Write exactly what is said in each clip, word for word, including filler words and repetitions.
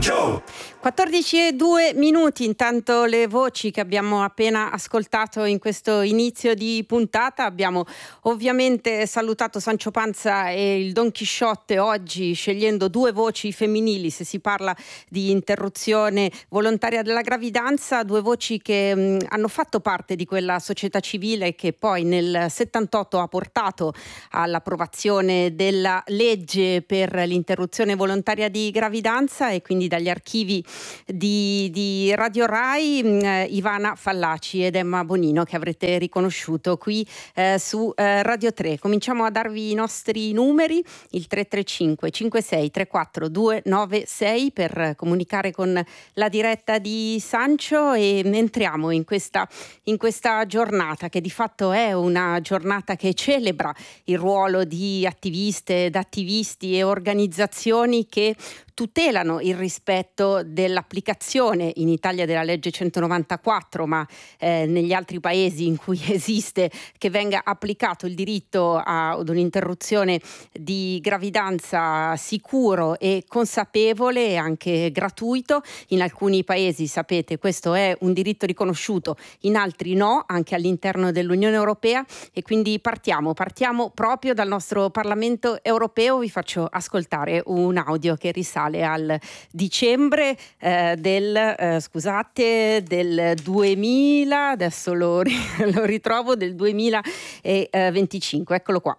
quattordici e due minuti, intanto le voci che abbiamo appena ascoltato in questo inizio di puntata. Abbiamo ovviamente salutato Sancio Panza e il Don Chisciotte oggi, scegliendo due voci femminili se si parla di interruzione volontaria della gravidanza, due voci che mh, hanno fatto parte di quella società civile che poi nel settantotto ha portato all'approvazione della legge per l'interruzione volontaria di gravidanza, e quindi dagli archivi di, di Radio Rai mh, Ivana Fallaci ed Emma Bonino, che avrete riconosciuto qui eh, su eh, Radio tre. Cominciamo a darvi i nostri numeri, il tre tre cinque cinque sei tre quattro due nove sei per comunicare con la diretta di Sancio, e entriamo in questa, in questa giornata che di fatto è una giornata che celebra il ruolo di attiviste ed attivisti e organizzazioni che tutelano il rispetto dell'applicazione in Italia della legge centonovantaquattro, ma eh, negli altri paesi in cui esiste, che venga applicato il diritto ad un'interruzione di gravidanza sicuro e consapevole e anche gratuito. In alcuni paesi, sapete, questo è un diritto riconosciuto, in altri no, anche all'interno dell'Unione Europea, e quindi partiamo, partiamo proprio dal nostro Parlamento Europeo. Vi faccio ascoltare un audio che risale al dicembre eh, del eh, scusate del duemila, adesso lo, lo ritrovo, del duemilaventicinque. Eccolo qua.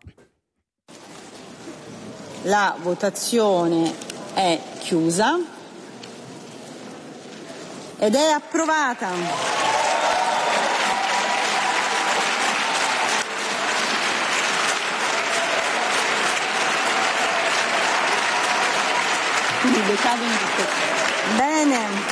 La votazione è chiusa ed è approvata. Bene.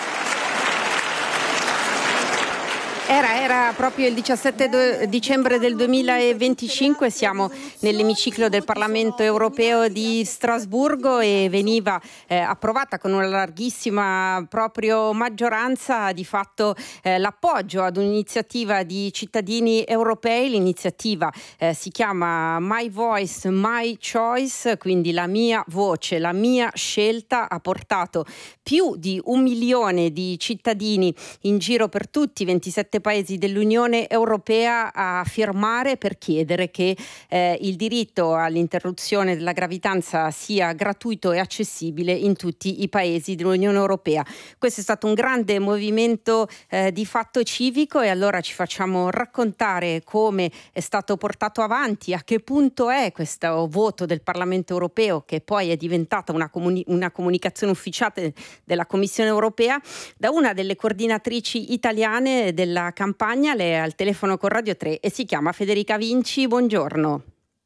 Era, era proprio il diciassette dicembre del duemilaventicinque, siamo nell'emiciclo del Parlamento Europeo di Strasburgo e veniva eh, approvata con una larghissima proprio maggioranza di fatto eh, l'appoggio ad un'iniziativa di cittadini europei. L'iniziativa eh, si chiama My Voice, My Choice, quindi la mia voce, la mia scelta. Ha portato più di un milione di cittadini in giro per tutti i ventisette paesi dell'Unione Europea a firmare per chiedere che eh, il diritto all'interruzione della gravidanza sia gratuito e accessibile in tutti i paesi dell'Unione Europea. Questo è stato un grande movimento eh, di fatto civico, e allora ci facciamo raccontare come è stato portato avanti, a che punto è questo voto del Parlamento Europeo, che poi è diventata una, comuni- una comunicazione ufficiale della Commissione Europea, da una delle coordinatrici italiane della campagna. Lei è al telefono con Radio tre e si chiama Federica Vinci. Buongiorno.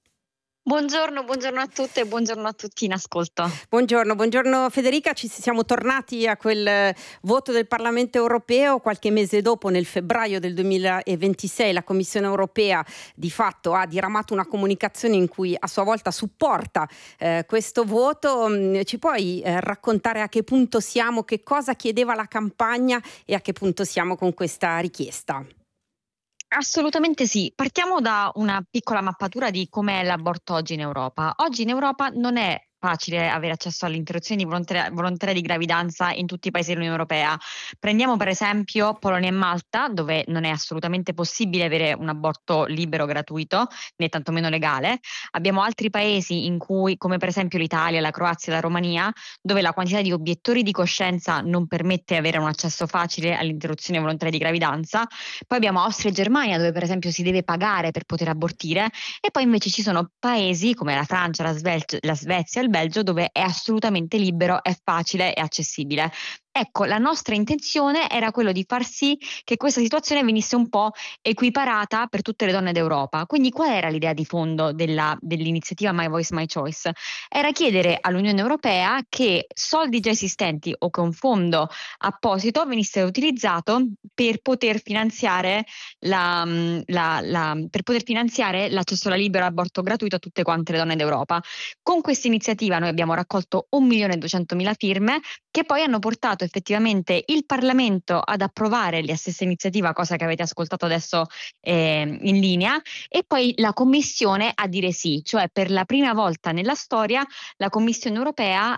Buongiorno, buongiorno a tutte e buongiorno a tutti in ascolto. Buongiorno, buongiorno Federica. Ci siamo tornati a quel voto del Parlamento Europeo qualche mese dopo, nel febbraio del duemilaventisei. La Commissione Europea di fatto ha diramato una comunicazione in cui a sua volta supporta eh, questo voto. Ci puoi eh, raccontare a che punto siamo, che cosa chiedeva la campagna e a che punto siamo con questa richiesta? Assolutamente sì. Partiamo da una piccola mappatura di com'è l'aborto oggi in Europa. Oggi in Europa non è facile avere accesso all'interruzione di volontaria, volontaria di gravidanza in tutti i paesi dell'Unione Europea. Prendiamo per esempio Polonia e Malta, dove non è assolutamente possibile avere un aborto libero, gratuito, né tantomeno legale. Abbiamo altri paesi in cui, come per esempio l'Italia, la Croazia e la Romania, dove la quantità di obiettori di coscienza non permette di avere un accesso facile all'interruzione volontaria di gravidanza. Poi abbiamo Austria e Germania, dove per esempio si deve pagare per poter abortire, e poi invece ci sono paesi come la Francia, la, Svel- la Svezia, il Belgio, dove è assolutamente libero, è facile e accessibile. Ecco, la nostra intenzione era quello di far sì che questa situazione venisse un po' equiparata per tutte le donne d'Europa. Quindi qual era l'idea di fondo della, dell'iniziativa My Voice, My Choice? Era chiedere all'Unione Europea che soldi già esistenti o che un fondo apposito venisse utilizzato per poter finanziare la, la, la, per poter finanziare l'accesso alla libero aborto gratuito a tutte quante le donne d'Europa. Con questa iniziativa noi abbiamo raccolto un milione e duecentomila firme, che poi hanno portato effettivamente il Parlamento ad approvare la stessa iniziativa, cosa che avete ascoltato adesso eh, in linea, e poi la Commissione a dire sì, cioè per la prima volta nella storia la Commissione europea ha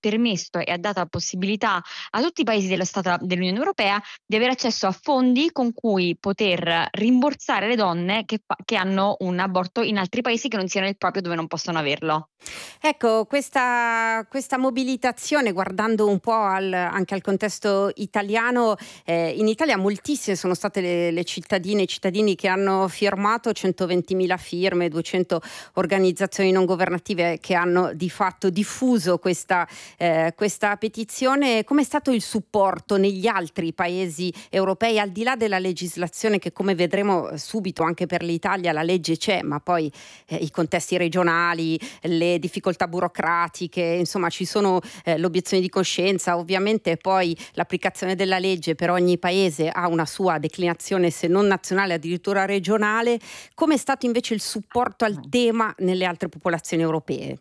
permesso e ha dato la possibilità a tutti i paesi dello Stato dell'Unione Europea di avere accesso a fondi con cui poter rimborsare le donne che, fa- che hanno un aborto in altri paesi che non siano il proprio, dove non possono averlo. Ecco, questa, questa mobilitazione, guardando un po' al- anche al contesto italiano, eh, in Italia moltissime sono state le, le cittadine e i cittadini che hanno firmato, centoventimila firme, duecento organizzazioni non governative che hanno di fatto diffuso questa, eh, questa petizione. Com'è stato il supporto negli altri paesi europei, al di là della legislazione che, come vedremo subito anche per l'Italia, la legge c'è, ma poi eh, i contesti regionali, le difficoltà burocratiche, insomma ci sono eh, l'obiezione di coscienza, ovviamente poi l'applicazione della legge per ogni paese ha una sua declinazione, se non nazionale addirittura regionale. Come è stato invece il supporto al tema nelle altre popolazioni europee?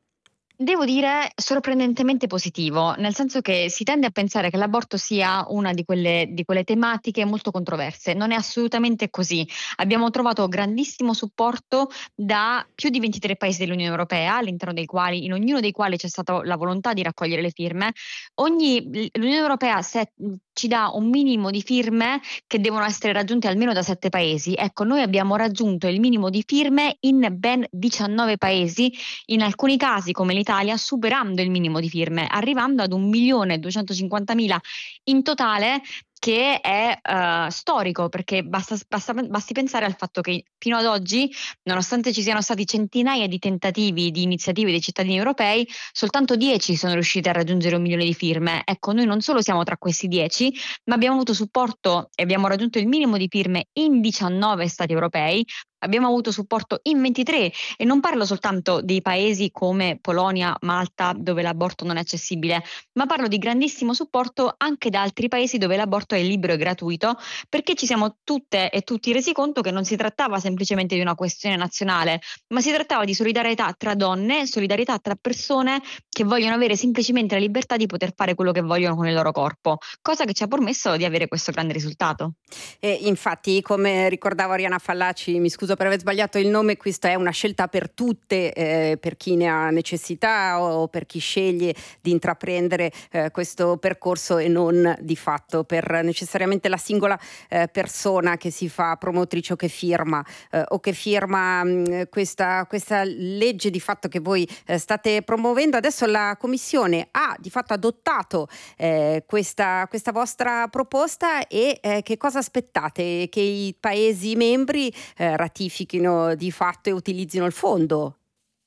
Devo dire sorprendentemente positivo, nel senso che si tende a pensare che l'aborto sia una di quelle, di quelle tematiche molto controverse. Non è assolutamente così. Abbiamo trovato grandissimo supporto da più di ventitré paesi dell'Unione Europea, all'interno dei quali, in ognuno dei quali c'è stata la volontà di raccogliere le firme. Ogni, L'Unione Europea se, ci dà un minimo di firme che devono essere raggiunte almeno da sette paesi. Ecco, noi abbiamo raggiunto il minimo di firme in ben diciannove paesi, in alcuni casi come l'Italia superando il minimo di firme, arrivando ad un milione duecentocinquantamila in totale, che è uh, storico, perché basta, basta, basti pensare al fatto che fino ad oggi, nonostante ci siano stati centinaia di tentativi di iniziative dei cittadini europei, soltanto dieci sono riusciti a raggiungere un milione di firme. Ecco, noi non solo siamo tra questi dieci, ma abbiamo avuto supporto e abbiamo raggiunto il minimo di firme in diciannove stati europei. Abbiamo avuto supporto in ventitré, e non parlo soltanto di paesi come Polonia, Malta, dove l'aborto non è accessibile, ma parlo di grandissimo supporto anche da altri paesi dove l'aborto è libero e gratuito, perché ci siamo tutte e tutti resi conto che non si trattava semplicemente di una questione nazionale, ma si trattava di solidarietà tra donne, solidarietà tra persone che vogliono avere semplicemente la libertà di poter fare quello che vogliono con il loro corpo, cosa che ci ha permesso di avere questo grande risultato. E infatti, come ricordava Oriana Fallaci, mi scuso per aver sbagliato il nome, questa è una scelta per tutte, eh, per chi ne ha necessità o per chi sceglie di intraprendere eh, questo percorso, e non di fatto per necessariamente la singola eh, persona che si fa promotrice o che firma eh, o che firma mh, questa, questa legge di fatto che voi eh, state promuovendo. Adesso la Commissione ha di fatto adottato eh, questa, questa vostra proposta, e eh, che cosa aspettate? Che i Paesi membri eh, ratifichino di fatto e utilizzino il fondo?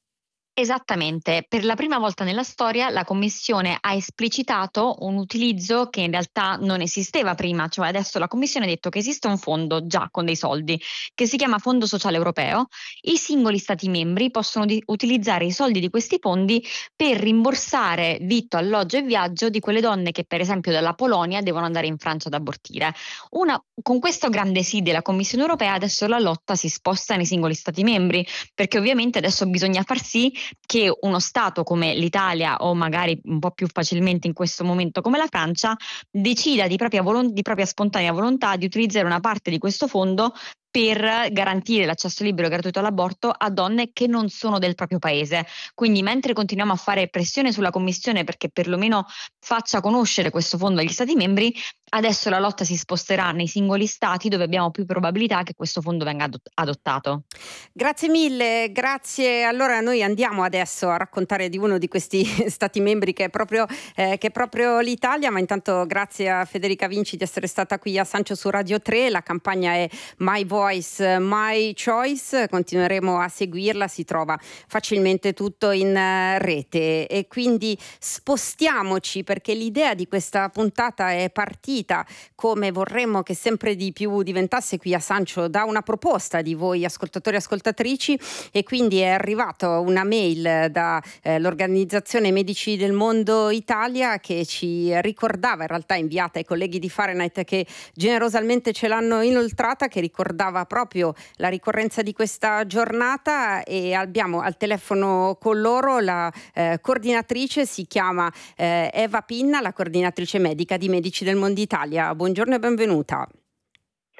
Esattamente, per la prima volta nella storia la Commissione ha esplicitato un utilizzo che in realtà non esisteva prima, cioè adesso la Commissione ha detto che esiste un fondo già con dei soldi che si chiama Fondo Sociale Europeo. I singoli Stati membri possono di- utilizzare i soldi di questi fondi per rimborsare vitto, alloggio e viaggio di quelle donne che per esempio dalla Polonia devono andare in Francia ad abortire. Una, con questo grande sì della Commissione Europea adesso la lotta si sposta nei singoli Stati membri, perché ovviamente adesso bisogna far sì che uno Stato come l'Italia, o magari un po' più facilmente in questo momento come la Francia, decida di propria, volon- di propria spontanea volontà di utilizzare una parte di questo fondo per garantire l'accesso libero e gratuito all'aborto a donne che non sono del proprio paese. Quindi mentre continuiamo a fare pressione sulla Commissione perché perlomeno faccia conoscere questo fondo agli Stati membri, adesso la lotta si sposterà nei singoli Stati dove abbiamo più probabilità che questo fondo venga adott- adottato. Grazie mille, grazie. Allora noi andiamo adesso a raccontare di uno di questi Stati membri che è proprio, eh, che è proprio l'Italia, ma intanto grazie a Federica Vinci di essere stata qui a Sancio su Radio tre. La campagna è My Voice, My Choice, continueremo a seguirla, si trova facilmente tutto in eh, rete, e quindi spostiamoci, perché l'idea di questa puntata è partita, come vorremmo che sempre di più diventasse qui a Sancio, da una proposta di voi ascoltatori e ascoltatrici, e quindi è arrivata una mail dall'organizzazione eh, Medici del Mondo Italia, che ci ricordava, in realtà inviata ai colleghi di Fahrenheit che generosamente ce l'hanno inoltrata, che ricordava proprio la ricorrenza di questa giornata, e abbiamo al telefono con loro la eh, coordinatrice, si chiama eh, Eva Pinna, la coordinatrice medica di Medici del Mondo Italia. Buongiorno e benvenuta.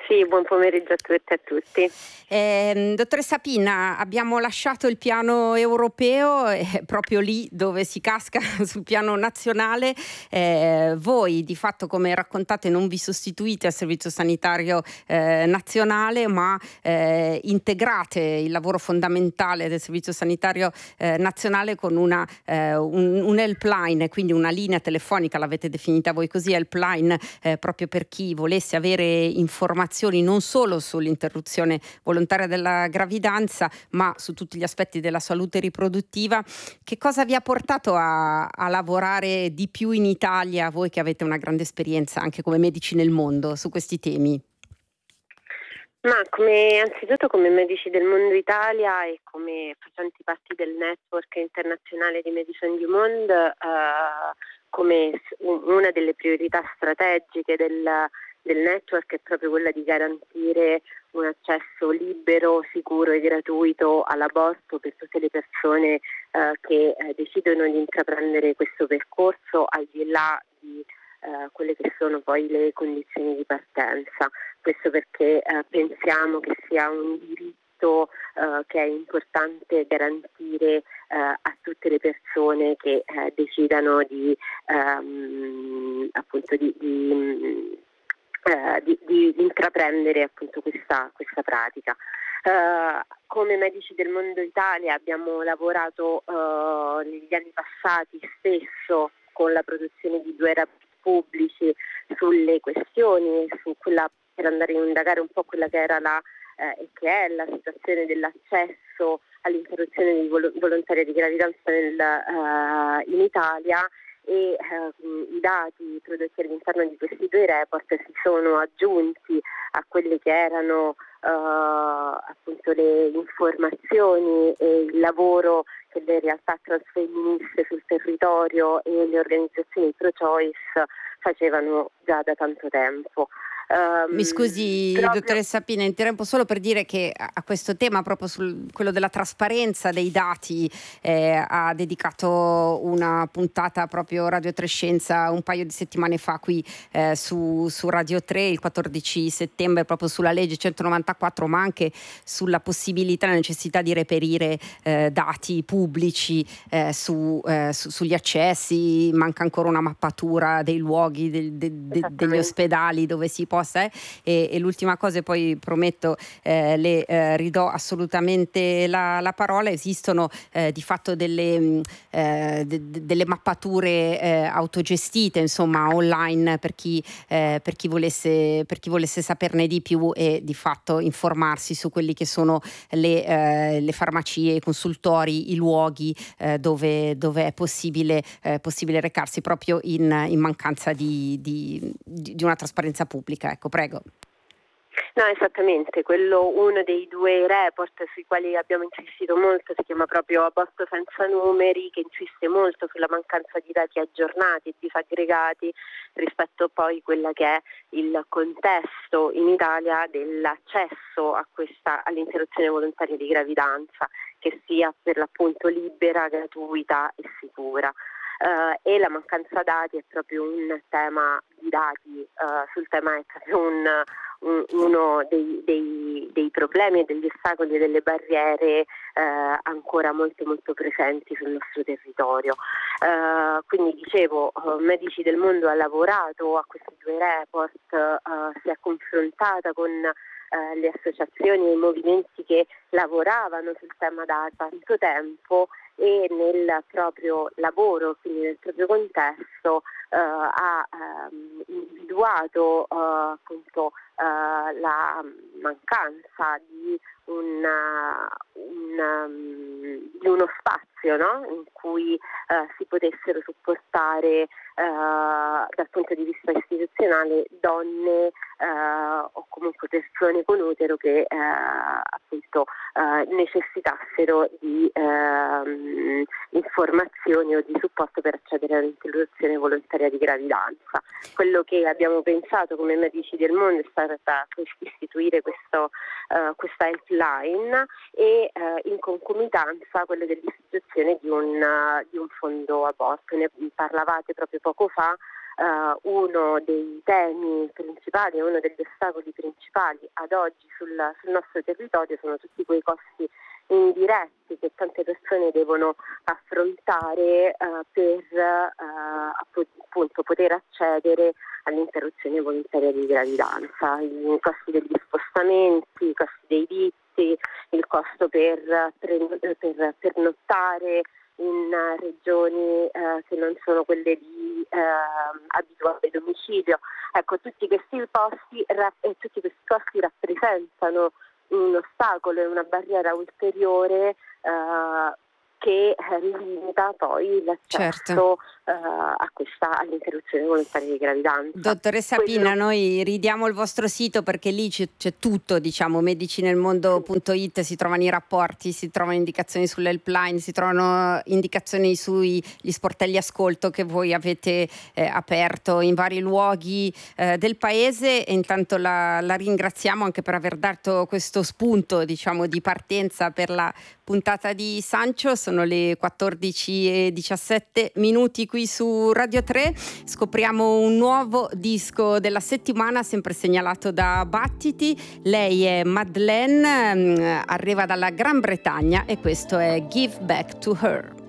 Sì, buon pomeriggio a tutti e a tutti. Eh, dottoressa Pinna, abbiamo lasciato il piano europeo, eh, proprio lì dove si casca sul piano nazionale. Eh, voi di fatto, come raccontate, non vi sostituite al Servizio Sanitario eh, Nazionale, ma eh, integrate il lavoro fondamentale del Servizio Sanitario eh, Nazionale con una, eh, un, un helpline, quindi una linea telefonica, l'avete definita voi così, helpline, eh, proprio per chi volesse avere informazioni non solo sull'interruzione volontaria della gravidanza, ma su tutti gli aspetti della salute riproduttiva. Che cosa vi ha portato a, a lavorare di più in Italia, voi che avete una grande esperienza anche come medici nel mondo su questi temi? Ma come anzitutto come Medici del Mondo Italia e come facenti parte del network internazionale di Médecins du Monde, eh, come una delle priorità strategiche del del network è proprio quella di garantire un accesso libero, sicuro e gratuito all'aborto per tutte le persone eh, che eh, decidono di intraprendere questo percorso, al di là di eh, quelle che sono poi le condizioni di partenza. Questo perché eh, pensiamo che sia un diritto eh, che è importante garantire eh, a tutte le persone che eh, decidano di ehm, appunto di, di Eh, di, di intraprendere appunto questa, questa pratica. Eh, come Medici del Mondo Italia abbiamo lavorato eh, negli anni passati spesso con la produzione di due rapporti pubblici sulle questioni, su quella, per andare a indagare un po' quella che era la eh, e che è la situazione dell'accesso all'interruzione di vol- volontaria di gravidanza nel, eh, in Italia. E eh, i dati prodotti all'interno di questi due report si sono aggiunti a quelle che erano eh, appunto le informazioni e il lavoro che le realtà transfemministe sul territorio e le organizzazioni pro-choice facevano già da tanto tempo. Um, Mi scusi, proprio... dottoressa Pina, interrompo solo per dire che a questo tema, proprio sul quello della trasparenza dei dati, eh, ha dedicato una puntata proprio Radio tre Scienza un paio di settimane fa qui eh, su, su Radio tre, il quattordici settembre, proprio sulla legge centonovantaquattro, ma anche sulla possibilità e la necessità di reperire eh, dati pubblici eh, su, eh, su, sugli accessi. Manca ancora una mappatura dei luoghi, del, de, de, degli ospedali dove si può Eh? E, e l'ultima cosa, e poi prometto eh, le eh, ridò assolutamente la, la parola. Esistono eh, di fatto delle, eh, de, de, delle mappature eh, autogestite, insomma online, per chi, eh, per chi volesse per chi volesse saperne di più e di fatto informarsi su quelli che sono le, eh, le farmacie, i consultori, i luoghi eh, dove, dove è possibile, eh, possibile recarsi, proprio in, in mancanza di, di, di una trasparenza pubblica. Ecco, prego. No, esattamente, quello, uno dei due report sui quali abbiamo insistito molto si chiama proprio Aborto senza numeri, che insiste molto sulla mancanza di dati aggiornati e disaggregati rispetto poi a quella che è il contesto in Italia dell'accesso a questa, all'interruzione volontaria di gravidanza, che sia per l'appunto libera, gratuita e sicura. Uh, e la mancanza dati è proprio un tema di dati, uh, sul tema è proprio un, un, uno dei, dei, dei problemi e degli ostacoli e delle barriere uh, ancora molto molto presenti sul nostro territorio. Uh, quindi dicevo, uh, Medici del Mondo ha lavorato a questi due report, uh, si è confrontata con uh, le associazioni e i movimenti che lavoravano sul tema da tanto tempo, e nel proprio lavoro, quindi nel proprio contesto, eh, ha ehm, individuato eh, appunto eh, la mancanza di, una, una, di uno spazio, no? In cui eh, si potessero supportare eh, dal punto di vista istituzionale donne eh, o comunque persone con utero che eh, appunto eh, necessitassero di eh, informazioni o di supporto per accedere all'interruzione volontaria di gravidanza. Quello che abbiamo pensato come Medici del Mondo è stata istituire questo, uh, questa helpline e uh, in concomitanza quello dell'istituzione di un, uh, di un fondo aborto. Ne parlavate proprio poco fa. uh, uno dei temi principali, uno degli ostacoli principali ad oggi sul, sul nostro territorio sono tutti quei costi indiretti che tante persone devono affrontare uh, per uh, appunto poter accedere all'interruzione volontaria di gravidanza, i costi degli spostamenti, i costi dei vizi, il costo per, per, per per in regioni eh, che non sono quelle di eh, abituale domicilio. Ecco, tutti questi costi, ra- e tutti questi costi rappresentano un ostacolo e una barriera ulteriore eh, che limita poi l'accesso certo. uh, a questa all'interruzione volontaria di gravidanza. Dottoressa Quello... Pina, noi ridiamo il vostro sito perché lì c'è, c'è tutto, diciamo, medici nel mondo punto it, si trovano i rapporti, si trovano indicazioni sull'helpline, si trovano indicazioni sugli sportelli ascolto che voi avete eh, aperto in vari luoghi eh, del paese, e intanto la, la ringraziamo anche per aver dato questo spunto, diciamo, di partenza per la puntata di Sancio. Sono le quattordici e diciassette minuti qui su Radio tre. Scopriamo un nuovo disco della settimana, sempre segnalato da Battiti. Lei è Madeleine, arriva dalla Gran Bretagna e questo è Give Back to Her.